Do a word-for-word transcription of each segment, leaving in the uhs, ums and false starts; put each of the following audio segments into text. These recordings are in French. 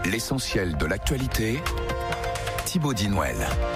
L'essentiel de l'actualité, Thibaut Dinouel.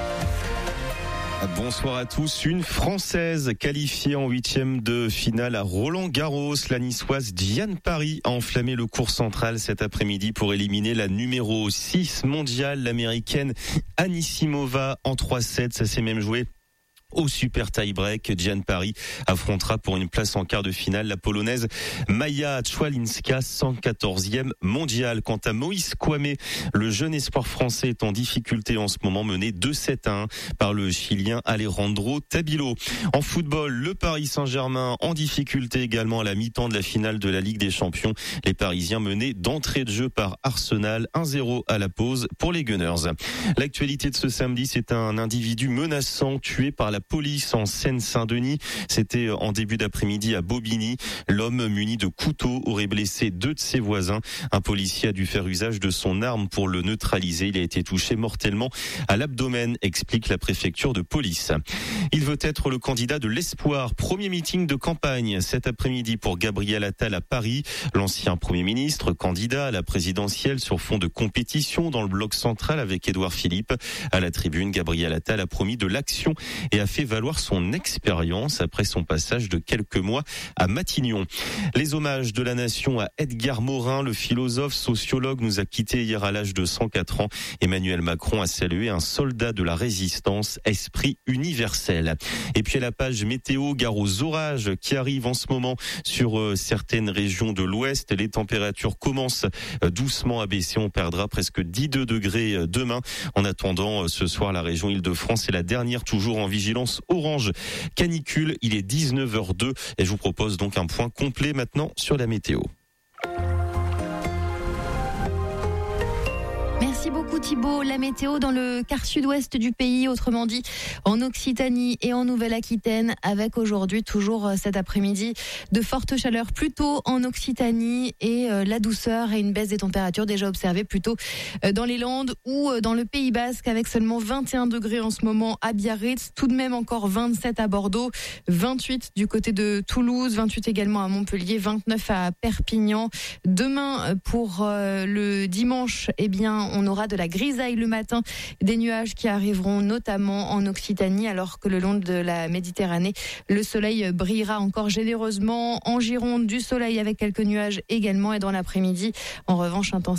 Bonsoir à tous. Une Française qualifiée en huitième de finale à Roland-Garros. La Niçoise Diane Parry a enflammé le court central cet après-midi pour éliminer la numéro six mondiale, l'américaine Anisimova en trois sept. Ça s'est même joué au super tie-break. Diane Parry affrontera pour une place en quart de finale la polonaise Maja Czwalinska, cent quatorzième mondiale. Quant à Moïse Kouamé, le jeune espoir français est en difficulté en ce moment, mené deux sept à un par le Chilien Alejandro Tabilo. En football, le Paris Saint-Germain en difficulté également à la mi-temps de la finale de la Ligue des Champions. Les Parisiens menés d'entrée de jeu par Arsenal, un zéro à la pause pour les Gunners. L'actualité de ce samedi, c'est un individu menaçant tué par la police en Seine-Saint-Denis. C'était en début d'après-midi à Bobigny. L'homme muni de couteau aurait blessé deux de ses voisins. Un policier a dû faire usage de son arme pour le neutraliser. Il a été touché mortellement à l'abdomen, explique la préfecture de police. Il veut être le candidat de l'espoir. Premier meeting de campagne cet après-midi pour Gabriel Attal à Paris. L'ancien Premier ministre, candidat à la présidentielle sur fond de compétition dans le bloc central avec Édouard Philippe. À la tribune, Gabriel Attal a promis de l'action et a fait valoir son expérience après son passage de quelques mois à Matignon. Les hommages de la nation à Edgar Morin, le philosophe sociologue, nous a quittés hier à l'âge de cent quatre ans. Emmanuel Macron a salué un soldat de la résistance, esprit universel. Et puis à la page météo, gare aux orages qui arrivent en ce moment sur euh, certaines régions de l'ouest. Les températures commencent euh, doucement à baisser. On perdra presque dix-deux degrés euh, demain. En attendant, euh, ce soir, la région Île-de-France est la dernière toujours en vigilance orange canicule. Il est dix-neuf heures deux et je vous propose donc un point complet maintenant sur la météo. Merci beaucoup Thibaut. La météo dans le quart sud-ouest du pays, autrement dit en Occitanie et en Nouvelle-Aquitaine, avec aujourd'hui toujours cet après-midi de fortes chaleurs plutôt en Occitanie et la douceur et une baisse des températures déjà observées plutôt dans les Landes ou dans le Pays Basque, avec seulement vingt et un degrés en ce moment à Biarritz, tout de même encore vingt-sept à Bordeaux, vingt-huit du côté de Toulouse, vingt-huit également à Montpellier, vingt-neuf à Perpignan. Demain pour le dimanche, eh bien on aura de la grisaille le matin, des nuages qui arriveront notamment en Occitanie, alors que le long de la Méditerranée, le soleil brillera encore généreusement. En Gironde, du soleil avec quelques nuages également, et dans l'après-midi, en revanche, intense.